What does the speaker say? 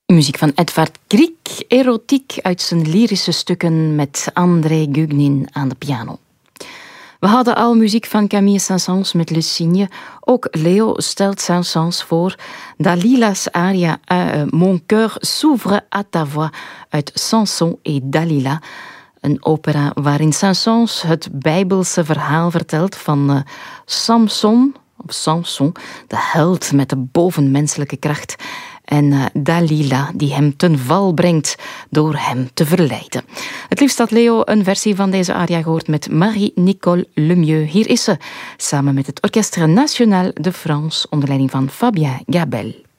Muziek van Edvard Grieg, erotiek uit zijn lyrische stukken met André Gugnin aan de piano. We hadden al muziek van Camille Saint-Saëns met Le Cygne. Ook Leo stelt Saint-Saëns voor. Dalila's aria Mon cœur s'ouvre à ta voix uit Samson et Dalila. Een opera waarin Saint-Saëns het Bijbelse verhaal vertelt van Samson, de held met de bovenmenselijke kracht, en Dalila, die hem ten val brengt door hem te verleiden. Het liefst had Leo een versie van deze aria gehoord met Marie-Nicole Lemieux. Hier is ze, samen met het Orchestre National de France, onder leiding van Fabien Gabel.